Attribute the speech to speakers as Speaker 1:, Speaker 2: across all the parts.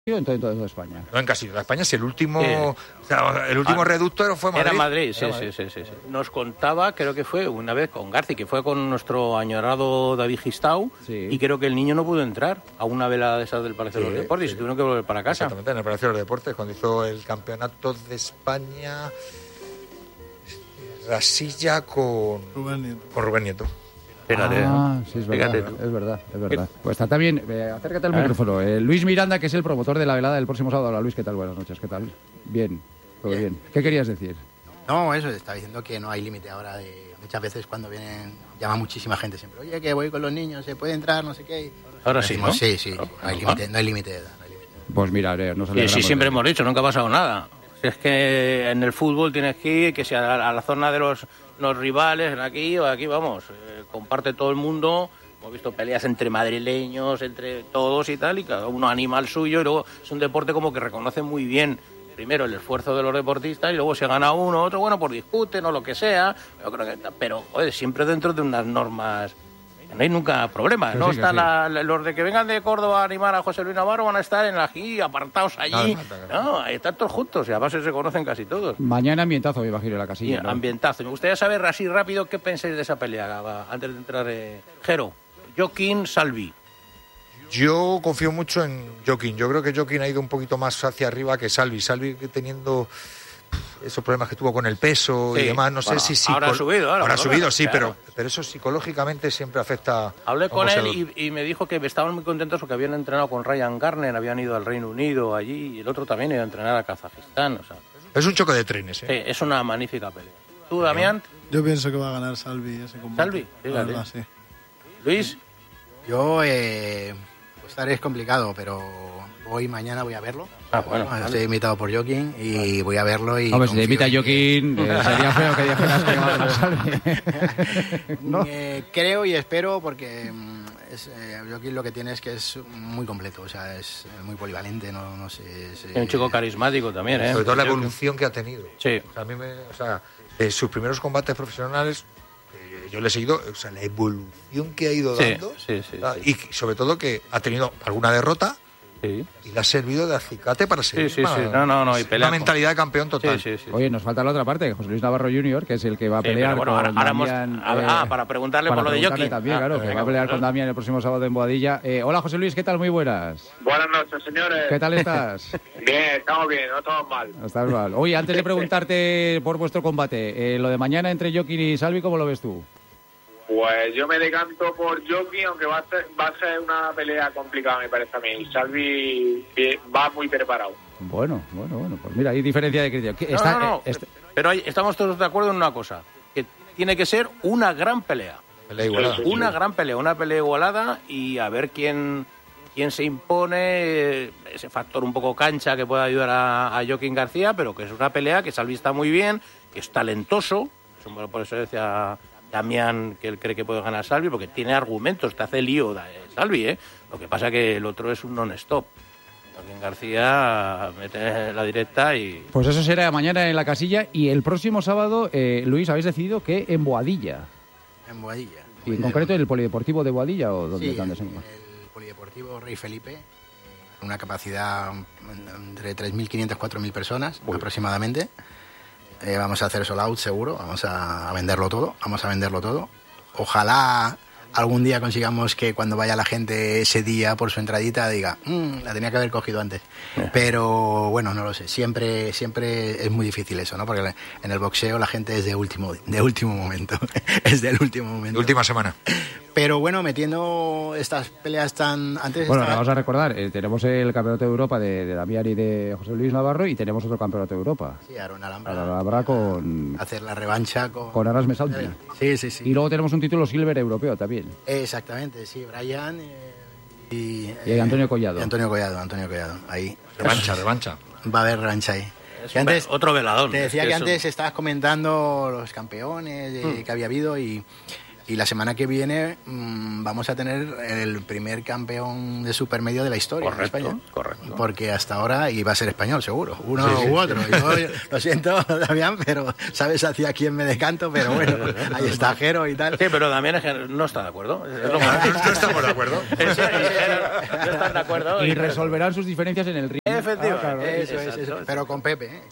Speaker 1: en toda España.
Speaker 2: No, en casi toda España. Es el último, o sea, el último reducto fue Madrid.
Speaker 3: Era Madrid, sí. Nos contaba, creo que fue una vez con Garci, que fue con nuestro añorado David Gistau, y creo que el niño no pudo entrar a una vela de esas del Palacio de los Deportes y tuvieron que volver para casa.
Speaker 2: Exactamente, en el Palacio de los Deportes, cuando hizo el campeonato de España, Rasilla con Rubén Nieto.
Speaker 1: Sí, es verdad. Pues está bien, acércate al micrófono. Luis Miranda, que es el promotor de la velada del próximo sábado. Hola, Luis, ¿qué tal? Buenas noches, ¿qué tal? Bien, todo bien. ¿Qué querías decir?
Speaker 4: No, eso, está diciendo que no hay límite ahora. Muchas veces cuando vienen, llama muchísima gente siempre. Oye, que voy con los niños, ¿se puede entrar? No sé qué.
Speaker 3: Ahora sí, ¿no?
Speaker 4: Sí, no hay límite de edad.
Speaker 1: Pues mira, no se le
Speaker 3: sí, siempre hemos dicho, nunca ha pasado nada. Si es que en el fútbol tienes que ir, que sea a la zona de los rivales, aquí o aquí, vamos, comparte todo el mundo. Hemos visto peleas entre madrileños, entre todos y tal, y cada uno anima al suyo, y luego es un deporte como que reconoce muy bien, primero el esfuerzo de los deportistas, y luego se gana uno, otro, bueno, pues discuten o lo que sea, pero joder, siempre dentro de unas normas. No hay nunca problema, ¿no? Los de que vengan de Córdoba a animar a José Luis Navarro van a estar aquí, apartados allí. No, están todos juntos y además se conocen casi todos.
Speaker 1: Mañana ambientazo, me imagino, en la casilla.
Speaker 3: Sí, ¿no? Ambientazo. Me gustaría saber así rápido qué pensáis de esa pelea, antes de entrar. Jero, Joaquín Salvi.
Speaker 2: Yo confío mucho en Joaquín. Yo creo que Joaquín ha ido un poquito más hacia arriba que Salvi. Salvi teniendo esos problemas que tuvo con el peso y demás, no sé si
Speaker 3: ahora ha subido,
Speaker 2: sí,
Speaker 3: claro.
Speaker 2: pero eso psicológicamente siempre afecta.
Speaker 3: Hablé con él y me dijo que estaban muy contentos porque habían entrenado con Ryan Garner, habían ido al Reino Unido allí, y el otro también iba a entrenar a Kazajistán. O sea,
Speaker 2: es un choque de trenes,
Speaker 3: Sí, es una magnífica pelea. ¿Tú, Damián?
Speaker 5: Yo pienso que va a ganar Salvi ese combate.
Speaker 3: ¿Salvi? Fíjate.
Speaker 5: Verdad, sí.
Speaker 3: ¿Luis?
Speaker 4: Yo, estaré complicado, pero mañana voy a verlo.
Speaker 3: Bueno.
Speaker 4: Estoy invitado por Joaquín y voy a verlo. Y
Speaker 1: hombre, si te invita Joaquín, sería feo que dijeras que va a Salvi.
Speaker 4: ¿No? Creo y espero, porque Joaquín lo que tiene es que es muy completo, o sea, es muy polivalente, no sé.
Speaker 3: Es un chico carismático también, ¿eh?
Speaker 2: Sobre todo la evolución que ha tenido.
Speaker 3: Sí.
Speaker 2: O sea, de sus primeros combates profesionales, yo le he seguido, o sea, la evolución que ha ido dando.
Speaker 3: Sí.
Speaker 2: Y sobre todo que ha tenido alguna derrota.
Speaker 3: Sí.
Speaker 2: Y le ha servido de acicate para seguir.
Speaker 3: Sí. No, y pelea
Speaker 2: una mentalidad de campeón total.
Speaker 3: Sí.
Speaker 1: Oye, nos falta la otra parte, José Luis Navarro Jr., que es el que va a pelear con Damián.
Speaker 3: Para preguntarle por lo de Joaquín.
Speaker 1: También, claro, que va a pelear con Damián el próximo sábado en Boadilla. Hola, José Luis, ¿qué tal? Muy buenas.
Speaker 6: Buenas noches, señores.
Speaker 1: ¿Qué tal estás?
Speaker 6: Bien, estamos bien, no estamos mal.
Speaker 1: No estás mal. Oye, antes de preguntarte por vuestro combate, lo de mañana entre Joaquín y Salvi, ¿cómo lo ves tú?
Speaker 6: Pues yo me decanto por Joaquín, aunque va a ser una pelea complicada, me parece a mí. Salvi va muy preparado.
Speaker 1: Bueno, pues mira, hay diferencia de criterio.
Speaker 3: Pero estamos todos de acuerdo en una cosa, que tiene que ser una gran pelea. Gran pelea, una pelea igualada, y a ver quién se impone, ese factor un poco cancha que pueda ayudar a Joaquín García, pero que es una pelea que Salvi está muy bien, que es talentoso, por eso decía Damián que él cree que puede ganar Salvi, porque tiene argumentos, te hace lío Salvi, ¿eh? Lo que pasa que el otro es un non-stop. Joaquín García mete la directa y...
Speaker 1: Pues eso será mañana en la casilla, y el próximo sábado, Luis, habéis decidido que en Boadilla.
Speaker 4: En Boadilla.
Speaker 1: ¿Y en concreto en el Polideportivo de Boadilla o dónde?
Speaker 4: Sí, en el Polideportivo Rey Felipe, una capacidad entre 3.500 y 4.000 personas aproximadamente. Vamos a hacer sold out seguro, vamos a venderlo todo. Ojalá algún día consigamos que cuando vaya la gente ese día por su entradita diga, la tenía que haber cogido antes. Pero bueno, no lo sé, siempre es muy difícil eso, ¿no? Porque en el boxeo la gente es de último momento, es del último momento.
Speaker 2: Última semana.
Speaker 4: Pero bueno, metiendo estas peleas tan...
Speaker 1: Bueno, vamos a recordar, tenemos el Campeonato de Europa de Damián y de José Luis Navarro, y tenemos otro Campeonato de Europa.
Speaker 4: Sí, Aaron Alhambra.
Speaker 1: Aaron Alhambra con...
Speaker 4: hacer la revancha con
Speaker 1: Aras Mesaudi.
Speaker 4: Sí.
Speaker 1: Y luego tenemos un título silver europeo también.
Speaker 4: Exactamente, sí, Brian y
Speaker 1: Antonio Collado.
Speaker 4: Antonio Collado, ahí.
Speaker 2: Revancha.
Speaker 4: Va a haber revancha ahí.
Speaker 3: Otro velador.
Speaker 4: Te decía que antes estabas comentando los campeones que había habido, y Y la semana que viene vamos a tener el primer campeón de supermedio de la historia en España.
Speaker 3: Correcto.
Speaker 4: Porque hasta ahora iba a ser español, seguro. Uno u otro. Yo, lo siento, Damián, pero sabes hacia quién me decanto, pero bueno, ahí está Jero y tal.
Speaker 3: Sí, pero Damián es que no está de acuerdo.
Speaker 2: No estamos de acuerdo.
Speaker 3: No están de acuerdo.
Speaker 1: Y resolverán sus diferencias en el ring.
Speaker 3: Efectivamente.
Speaker 1: Claro,
Speaker 4: Eso. Pero con Pepe,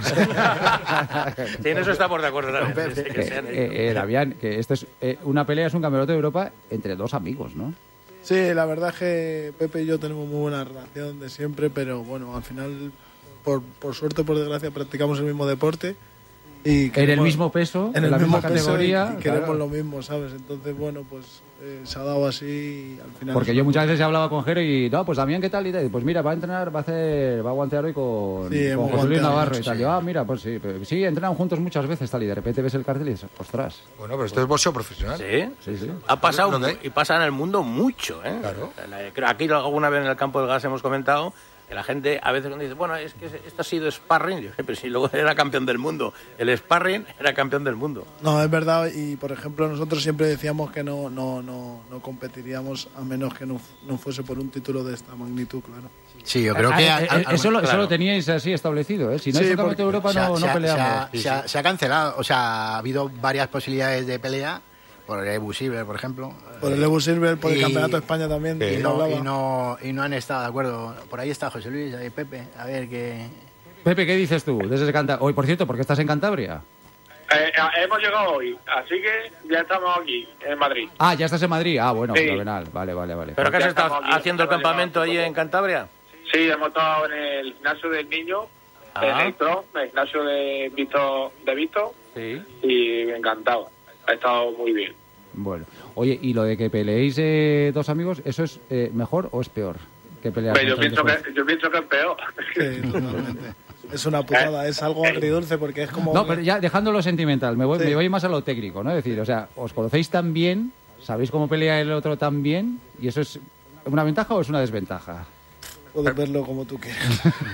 Speaker 3: Sí, en eso estamos de acuerdo también.
Speaker 1: Damián, que esto es una pelea, es un campeonato de Europa entre dos amigos, ¿no?
Speaker 5: Sí, la verdad es que Pepe y yo tenemos muy buena relación de siempre, pero bueno, al final, por suerte o por desgracia, practicamos el mismo deporte. Y
Speaker 1: en el mismo peso, en la misma categoría.
Speaker 5: Y queremos lo mismo, ¿sabes? Entonces, bueno, pues se ha dado así y al final...
Speaker 1: Porque yo muchas veces he hablado con Jero y, no, pues Damián, ¿qué tal? Y tal, pues mira, va a entrenar, va a guantear hoy con José Luis Navarro y tal. Yo, mira, pues sí, entrenan juntos muchas veces, tal, y de repente ves el cartel y dices, ostras.
Speaker 2: Bueno, pero esto es boxeo profesional.
Speaker 3: Sí. Ha pasado y pasa en el mundo mucho, ¿eh?
Speaker 2: Claro.
Speaker 3: Aquí alguna vez en el campo del gas hemos comentado que la gente a veces dice, bueno, es que esto ha sido sparring. Yo, pero si luego era campeón del mundo. El sparring era campeón del mundo.
Speaker 5: No, es verdad. Y, por ejemplo, nosotros siempre decíamos que no competiríamos a menos que no fuese por un título de esta magnitud, claro.
Speaker 4: Sí, yo creo que...
Speaker 1: Eso lo teníais así establecido, ¿eh? Si no es el campeonato de Europa, no peleamos.
Speaker 4: Se ha cancelado. O sea, ha habido varias posibilidades de pelea. Por el Ebu Silver, por ejemplo.
Speaker 5: Por el Ebu Silver, por el Campeonato de España también.
Speaker 4: Y no han estado de acuerdo. Por ahí está José Luis, ahí Pepe. A ver qué...
Speaker 1: Pepe, ¿qué dices tú? Desde hoy, por cierto, ¿por qué estás en Cantabria?
Speaker 6: Hemos llegado hoy, así que ya estamos aquí, en Madrid.
Speaker 1: Ah, ya estás en Madrid. Ah, bueno,
Speaker 6: sí.
Speaker 1: fenomenal. Vale.
Speaker 3: ¿Pero qué has estado haciendo el campamento allí en Cantabria?
Speaker 6: Sí, hemos estado en el gimnasio del niño, en el gimnasio de Vito,
Speaker 3: sí.
Speaker 6: Y encantado. Ha estado muy bien.
Speaker 1: Bueno, oye, ¿y lo de que peleéis dos amigos, eso es mejor o es peor que pelear?
Speaker 6: Yo pienso que es peor.
Speaker 5: Sí, totalmente. Es una putada, es algo agridulce porque es como...
Speaker 1: No, pero ya dejándolo sentimental, me voy más a lo técnico, ¿no? Es decir, o sea, os conocéis tan bien, sabéis cómo pelea el otro tan bien, ¿y eso es una ventaja o es una desventaja?
Speaker 5: Puedes verlo como tú quieras.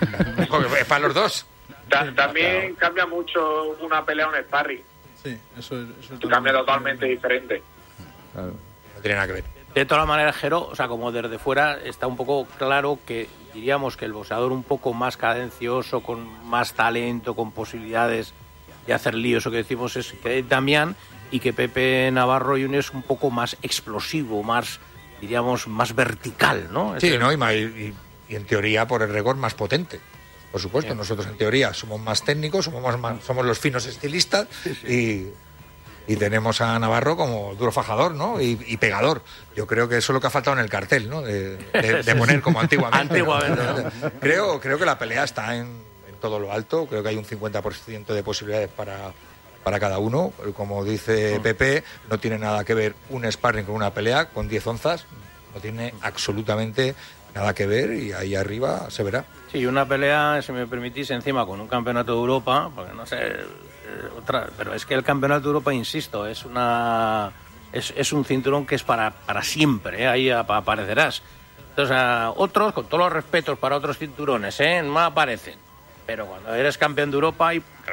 Speaker 2: Es para los dos.
Speaker 6: También cambia mucho una pelea a un sparring.
Speaker 5: Sí, eso
Speaker 6: cambia totalmente diferente.
Speaker 1: Claro.
Speaker 2: No tiene nada que ver.
Speaker 3: De todas maneras, Jero, o sea, como desde fuera está un poco claro que diríamos que el boxeador un poco más cadencioso, con más talento, con posibilidades de hacer lío, eso que decimos es que Damián, y que Pepe Navarro Jr. es un poco más explosivo, más, diríamos, más vertical, ¿no?
Speaker 2: Sí, ¿no? Y en teoría, por el récord, más potente. Por supuesto, nosotros en teoría somos más técnicos, somos los finos estilistas y tenemos a Navarro como duro fajador, ¿no? Y pegador. Yo creo que eso es lo que ha faltado en el cartel, ¿no? De poner como antiguamente.
Speaker 3: ¿no?
Speaker 2: Creo que la pelea está en todo lo alto. Creo que hay un 50% de posibilidades para cada uno. Como dice Pepe, no tiene nada que ver un sparring con una pelea con 10 onzas. No tiene absolutamente nada que ver y ahí arriba se verá.
Speaker 3: Sí, una pelea, si me permitís, encima con un campeonato de Europa, porque no sé, pero es que el campeonato de Europa, insisto, es un cinturón que es para siempre, ahí aparecerás. Entonces, otros, con todos los respetos para otros cinturones, no aparecen. Pero cuando eres campeón de Europa,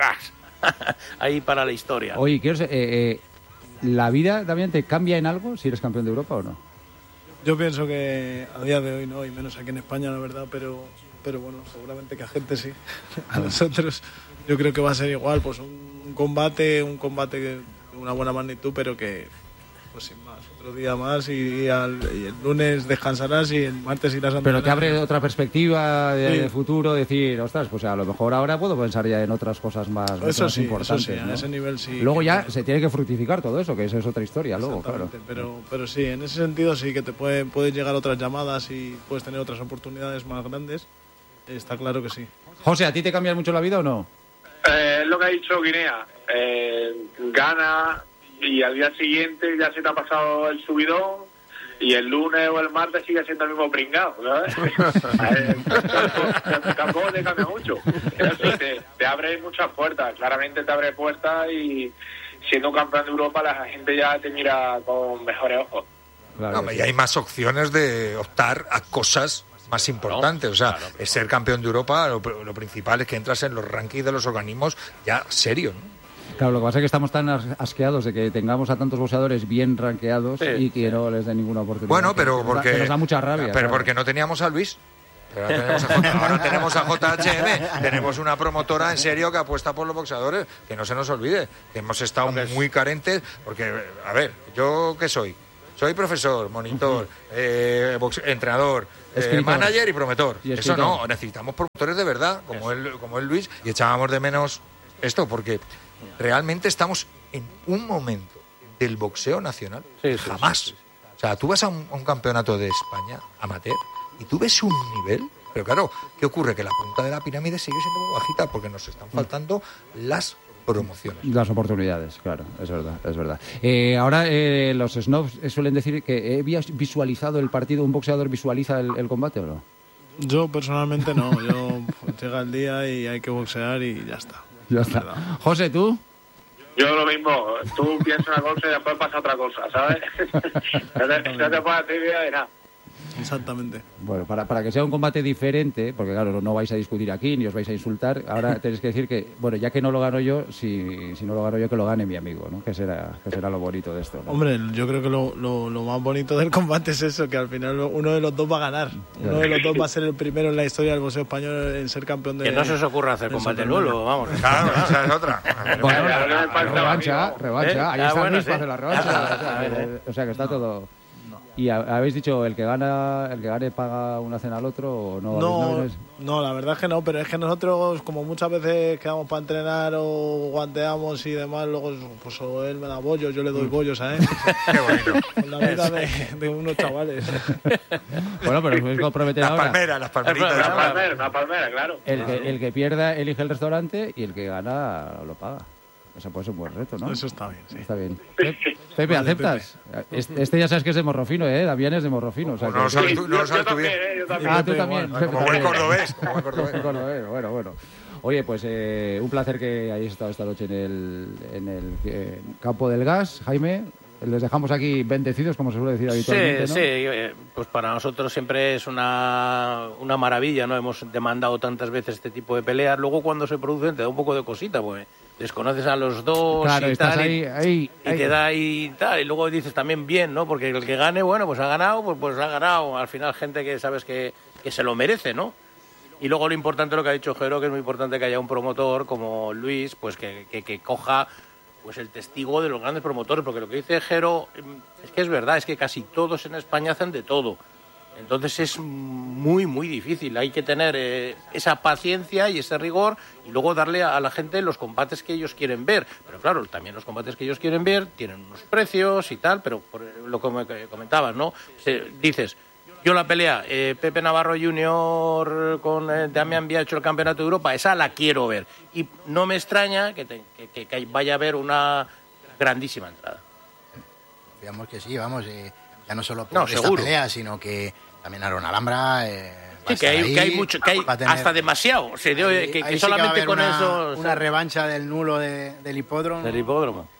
Speaker 3: ahí para la historia.
Speaker 1: Oye, quiero saber, ¿la vida también te cambia en algo si eres campeón de Europa o no?
Speaker 5: Yo pienso que a día de hoy no, y menos aquí en España, la verdad, pero bueno, seguramente que a gente sí. A nosotros yo creo que va a ser igual, pues un combate de una buena magnitud, pero que, pues sin más, otro día más y el lunes descansarás y el martes irás a...
Speaker 1: Pero te abre otra perspectiva de futuro, decir, ostras, pues a lo mejor ahora puedo pensar ya en otras cosas más importantes.
Speaker 5: Eso sí,
Speaker 1: ¿no?
Speaker 5: a ese nivel sí.
Speaker 1: Luego ya se tiene que fructificar todo eso, que eso es otra historia luego, claro.
Speaker 5: Pero sí, en ese sentido sí que te pueden llegar otras llamadas y puedes tener otras oportunidades más grandes. Está claro que sí.
Speaker 1: José, ¿a ti te cambia mucho la vida o no?
Speaker 6: Lo que ha dicho Guinea. Gana y al día siguiente ya se te ha pasado el subidón y el lunes o el martes sigue siendo el mismo pringado, ¿sabes? Tampoco te cambia mucho. Pero sí, te abre muchas puertas, claramente te abre puertas y siendo campeón de Europa la gente ya te mira con mejores ojos.
Speaker 2: Claro, no, y hay más opciones de optar a cosas más importantes, o sea, es ser campeón de Europa, lo principal es que entras en los rankings de los organismos ya serio, ¿no?
Speaker 1: Claro, lo que pasa es que estamos tan asqueados de que tengamos a tantos boxeadores bien rankeados y que no les den ninguna oportunidad.
Speaker 2: Bueno, pero porque...
Speaker 1: Que nos da mucha rabia.
Speaker 2: Pero
Speaker 1: claro.
Speaker 2: porque no teníamos a Luis. Ahora tenemos a JHM, tenemos una promotora en serio que apuesta por los boxeadores, que no se nos olvide, que hemos estado muy carentes, porque, a ver, ¿yo qué soy? Soy profesor, monitor, entrenador, manager y promotor. Eso no, necesitamos promotores de verdad, como el Luis, y echábamos de menos esto, porque realmente estamos en un momento del boxeo nacional, jamás. O sea, tú vas a un campeonato de España, amateur, y tú ves un nivel, pero claro, ¿qué ocurre? Que la punta de la pirámide sigue siendo muy bajita porque nos están faltando las promociones.
Speaker 1: Las oportunidades, claro, es verdad, es verdad. Ahora los snobs suelen decir que he visualizado el partido, ¿un boxeador visualiza el combate o no?
Speaker 5: Yo personalmente no, llega el día y hay que boxear y ya está.
Speaker 1: Ya está. José, ¿tú?
Speaker 6: Yo lo mismo, tú piensas una cosa y después pasa otra cosa, ¿sabes? No te puedes hacer idea de nada.
Speaker 5: Exactamente.
Speaker 1: Bueno, para que sea un combate diferente, porque claro, no vais a discutir aquí ni os vais a insultar, ahora tenéis que decir que, bueno, ya que no lo gano yo, si no lo gano yo, que lo gane mi amigo, ¿no? Que será lo bonito de esto, ¿no?
Speaker 5: Hombre, yo creo que lo más bonito del combate es eso, que al final uno de los dos va a ganar. Uno de los dos va a ser el primero en la historia del boxeo español en ser campeón de...
Speaker 3: Que no se os ocurra hacer combate nulo, vamos.
Speaker 2: Claro, esa es otra.
Speaker 1: Bueno, revancha. Ahí está Luis para hacer la revancha. O sea, que está todo... ¿Y habéis dicho el que gane paga una cena al otro o no?
Speaker 5: No, la verdad es que no, pero es que nosotros, como muchas veces quedamos para entrenar o guanteamos y demás, luego pues o él me da bollos, yo le doy bollos a él.
Speaker 2: Qué bonito.
Speaker 5: Con la vida de unos chavales.
Speaker 1: Bueno, pero os podéis comprometer ahora.
Speaker 2: Las palmeritas.
Speaker 6: Una palmera, claro.
Speaker 1: El que pierda elige el restaurante y el que gana lo paga. Eso puede ser un buen reto, ¿no?
Speaker 5: Eso está bien, sí.
Speaker 1: Está bien. Pepe, ¿aceptas? Este ya sabes que es de Morrofino, ¿eh? Damián es de Morrofino. O sea,
Speaker 2: no lo sabes tú bien.
Speaker 6: Yo también.
Speaker 1: Ah, tú también.
Speaker 2: Como buen cordobés.
Speaker 1: Bueno. Oye, pues un placer que hayáis estado esta noche en el campo del gas, Jaime. Les dejamos aquí bendecidos, como se suele decir habitualmente, ¿no?
Speaker 3: Sí, pues para nosotros siempre es una maravilla, ¿no? Hemos demandado tantas veces este tipo de peleas. Luego cuando se producen te da un poco de cosita, pues desconoces a los dos,
Speaker 1: claro,
Speaker 3: y
Speaker 1: estás
Speaker 3: tal,
Speaker 1: ahí.
Speaker 3: Te da y tal. Y luego dices también bien, ¿no? Porque el que gane, bueno, pues ha ganado, pues ha ganado. Al final gente que sabes que se lo merece, ¿no? Y luego lo importante, lo que ha dicho Jero, que es muy importante que haya un promotor como Luis, pues que coja pues el testigo de los grandes promotores, porque lo que dice Jero es que es verdad, es que casi todos en España hacen de todo. Entonces es muy, muy difícil. Hay que tener esa paciencia y ese rigor y luego darle a la gente los combates que ellos quieren ver. Pero claro, también los combates que ellos quieren ver tienen unos precios y tal, pero por lo que me comentabas, ¿no? Dices, yo la pelea Pepe Navarro Junior con Damián había hecho el Campeonato de Europa, esa la quiero ver. Y no me extraña que vaya a haber una grandísima entrada.
Speaker 4: Digamos que sí, vamos, ya no solo por esta
Speaker 3: seguro.
Speaker 4: pelea, sino que también Aaron Alhambra...
Speaker 3: Sí, que hay mucho, que hay hasta demasiado. Que solamente con eso...
Speaker 4: Una revancha del nulo del hipódromo.
Speaker 3: Del hipódromo.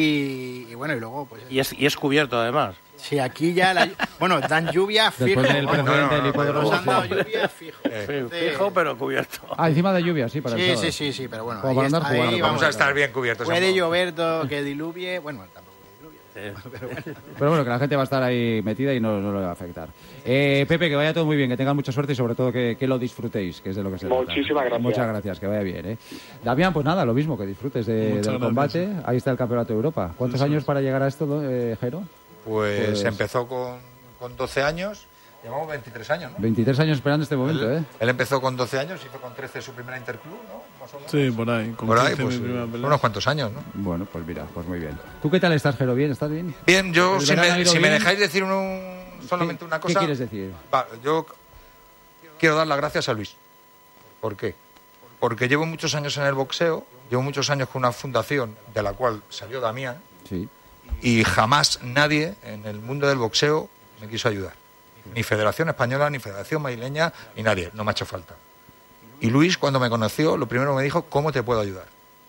Speaker 4: Y bueno, y luego... pues
Speaker 3: Y es cubierto, además.
Speaker 4: Sí, aquí ya... Bueno, dan lluvia fijo.
Speaker 1: Después del precedente del hipódromo.
Speaker 4: Nos han dado lluvia fijo.
Speaker 3: Fijo, pero cubierto.
Speaker 1: Encima de lluvia, sí, para el sábado.
Speaker 4: Sí, pero bueno.
Speaker 1: Como para andar jugando.
Speaker 2: Vamos a estar bien cubiertos.
Speaker 4: Puede llover todo, que diluvie... Bueno, tampoco diluvie.
Speaker 1: Pero bueno, que la gente va a estar ahí metida y no le va a afectar. Pepe, que vaya todo muy bien, que tengan mucha suerte y sobre todo que lo disfrutéis, que es de lo que se trata.
Speaker 6: Muchísimas gracias.
Speaker 1: Muchas gracias, que vaya bien, ¿eh? Damián, pues nada, lo mismo, que disfrutes del combate. Ahí está el Campeonato de Europa. ¿Cuántos años para llegar a esto, Jero?
Speaker 2: Pues empezó con 12 años, llevamos 23 años, ¿no?
Speaker 1: 23 años esperando este momento, ¿eh?
Speaker 2: Él empezó con 12 años, hizo con 13 su primera interclub, ¿no? Más o menos.
Speaker 5: Sí, por ahí.
Speaker 2: Por ahí, pues unos cuantos años, ¿no?
Speaker 1: Bueno, pues mira, pues muy bien. ¿Tú qué tal estás, Jero? ¿Bien? ¿Estás bien?
Speaker 2: Bien, yo, si me
Speaker 1: bien?
Speaker 2: dejáis decir solamente una cosa...
Speaker 1: ¿Qué quieres decir?
Speaker 2: Yo quiero dar las gracias a Luis. ¿Por qué? Porque llevo muchos años en el boxeo, llevo muchos años con una fundación de la cual salió Damián,
Speaker 1: sí.
Speaker 2: Y jamás nadie en el mundo del boxeo me quiso ayudar. Ni Federación Española, ni Federación Madrileña, ni nadie. No me ha hecho falta. Y Luis, cuando me conoció, lo primero me dijo, ¿cómo te puedo ayudar?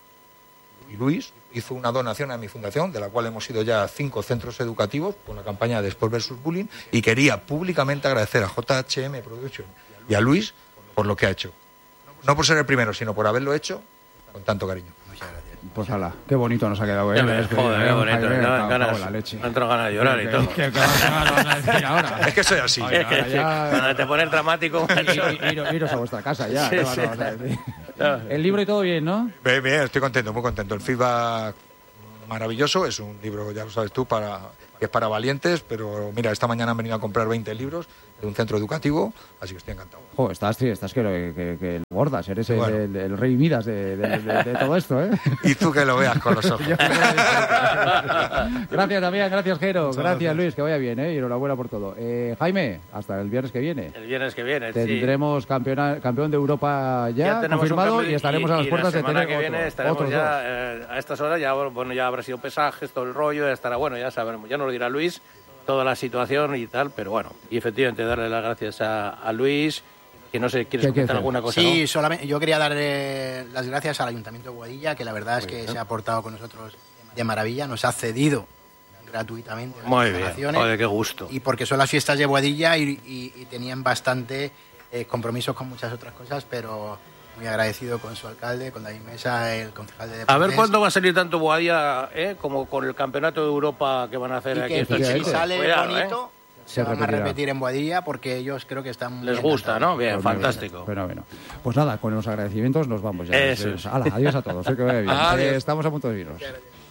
Speaker 2: Y Luis hizo una donación a mi fundación, de la cual hemos ido ya a 5 centros educativos con la campaña de Sport vs Bullying, y quería públicamente agradecer a JHM Production y a Luis por lo que ha hecho. No por ser el primero, sino por haberlo hecho con tanto cariño.
Speaker 4: Muchas gracias.
Speaker 1: Pues ala, qué bonito nos ha quedado.
Speaker 3: Joder, qué bonito. Me entro ganas de llorar y todo.
Speaker 1: ¿Qué vas a decir ahora?
Speaker 2: Es que soy así.
Speaker 3: Es que cuando te pones dramático...
Speaker 1: Iros a vuestra casa ya. El libro y todo bien, ¿no?
Speaker 2: Bien, estoy contento, muy contento. El feedback maravilloso. Es un libro, ya lo sabes tú, que es para valientes, pero mira, esta mañana han venido a comprar 20 libros de un centro educativo, así que estoy encantado.
Speaker 1: Jo, estás que gordas, eres el rey Midas de todo esto, ¿eh?
Speaker 2: Y tú que lo veas con los ojos.
Speaker 1: Gracias, Damián, gracias, Jero, gracias, Luis, que vaya bien, y enhorabuena por todo. Jaime, hasta el viernes que viene.
Speaker 3: El viernes que viene,
Speaker 1: tendremos campeón de Europa ya confirmado y estaremos a las puertas de tener
Speaker 3: que viene estaremos ya a estas horas, ya habrá sido pesajes, todo el rollo, ya estará, bueno, ya sabremos, ya nos lo dirá Luis, toda la situación y tal, pero bueno, y efectivamente darle las gracias a Luis, que no sé, ¿quieres comentar alguna cosa?
Speaker 4: Sí,
Speaker 3: ¿no?
Speaker 4: solamente yo quería darle las gracias al Ayuntamiento de Boadilla, que la verdad es que se ha portado con nosotros de maravilla, nos ha cedido gratuitamente las instalaciones.
Speaker 3: Joder, qué gusto.
Speaker 4: Y porque son las fiestas de Boadilla y tenían bastante compromisos con muchas otras cosas, pero muy agradecido con su alcalde, con David Mesa, el concejal de deportes.
Speaker 3: A ver cuándo va a salir tanto Boadilla, como con el campeonato de Europa que van a hacer
Speaker 4: y
Speaker 3: aquí.
Speaker 4: Que, si sale bonito, se van a
Speaker 1: repetirá.
Speaker 4: Repetir en Boadilla porque ellos creo que están muy
Speaker 3: les gusta, ¿no? Bien, fantástico.
Speaker 1: Bueno. Pues nada, con los agradecimientos nos vamos ya.
Speaker 3: Eso.
Speaker 1: Hala, adiós a todos, que vaya bien. Estamos a punto de irnos.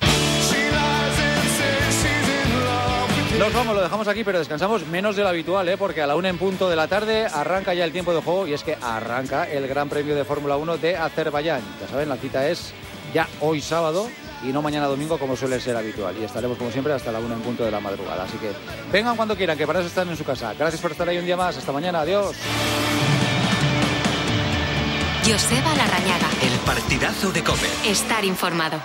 Speaker 1: Nos vamos, lo dejamos aquí, pero descansamos menos de lo habitual, porque a la 1:00 de la tarde arranca ya el tiempo de juego y es que arranca el Gran Premio de Fórmula 1 de Azerbaiyán. Ya saben, la cita es ya hoy sábado y no mañana domingo como suele ser habitual. Y estaremos como siempre hasta la 1:00 de la madrugada. Así que vengan cuando quieran, que para eso están en su casa. Gracias por estar ahí un día más. Hasta mañana. Adiós.
Speaker 7: Joseba Larrañaga.
Speaker 8: El partidazo de COPE.
Speaker 7: Estar informado.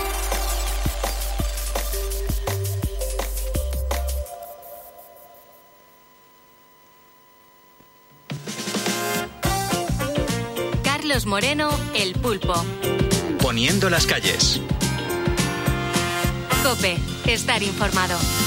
Speaker 7: Carlos Moreno, El Pulpo.
Speaker 8: Poniendo las calles.
Speaker 7: COPE. Estar informado.